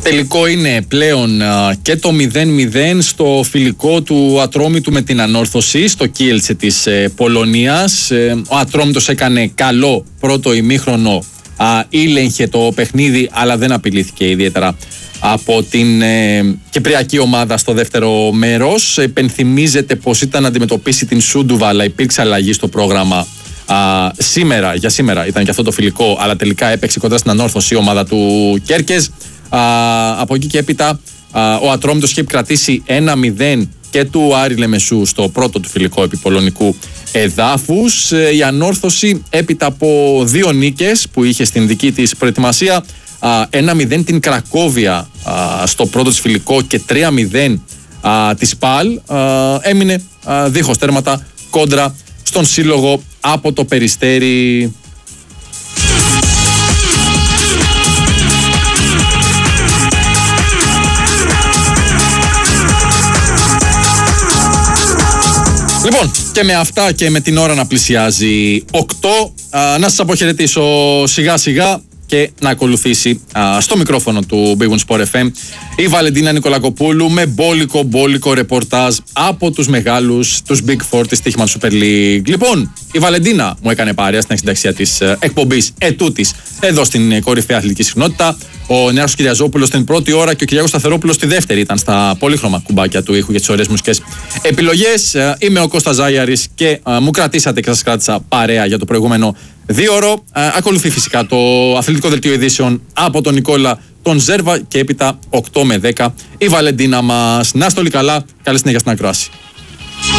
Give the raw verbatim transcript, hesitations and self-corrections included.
Τελικό είναι πλέον α, και το μηδέν μηδέν στο φιλικό του Ατρόμητου με την Ανόρθωση στο Κίελτσε της ε, Πολωνίας. Ε, ο Ατρόμητος έκανε καλό πρώτο ημίχρονο, α, ήλεγχε το παιχνίδι, αλλά δεν απειλήθηκε ιδιαίτερα από την ε, κυπριακή ομάδα στο δεύτερο μέρος. Επενθυμίζεται πως ήταν να αντιμετωπίσει την Σούντουβα, αλλά υπήρξε αλλαγή στο πρόγραμμα. Α, σήμερα, για σήμερα ήταν και αυτό το φιλικό, αλλά τελικά έπαιξε κοντά στην Ανόρθωση η ομάδα του Κέρκες. Α, από εκεί και έπειτα α, ο Ατρόμητος είχε κρατήσει ένα μηδέν και του Άρη Λεμεσού στο πρώτο του φιλικό επί πολωνικού εδάφους. Ε, η Ανόρθωση έπειτα από δύο νίκες που είχε στην δική της προετοιμασία, α, ένα μηδέν την Κρακόβια α, στο πρώτο της φιλικό και τρία μηδέν α, της ΠΑΛ, α, έμεινε α, δίχως τέρματα κόντρα στον σύλλογο από το Περιστέρι. Λοιπόν, και με αυτά και με την ώρα να πλησιάζει οκτώ, α, να σας αποχαιρετήσω σιγά σιγά και να ακολουθήσει α, στο μικρόφωνο του Big Win Sport εφ εμ η Βαλεντίνα Νικολακοπούλου με μπόλικο μπόλικο ρεπορτάζ από τους μεγάλους, τους Big Four της Στοίχημα Super League. Λοιπόν, η Βαλεντίνα μου έκανε παρέα στην εξυνταξία της εκπομπής ετούτης εδώ στην κορυφαία αθλητική συχνότητα. Ο Νέαρχος Κυριαζόπουλος στην πρώτη ώρα και ο Κυριάκος Σταθερόπουλος στη δεύτερη ήταν στα πολύχρωμα κουμπάκια του ήχου για τις ωραίες μουσικές επιλογές. Είμαι ο Κώστας Ζάγιαρης και α, μου κρατήσατε και σας κράτησα παρέα για το προηγούμενο δύο ώρο. Α, ακολουθεί φυσικά το αθλητικό δελτίο ειδήσεων από τον Νικόλα τον Ζέρβα και έπειτα οκτώ με δέκα η Βαλεντίνα μας. Να είστε όλοι καλά, καλή συνέχεια στην ακρόαση.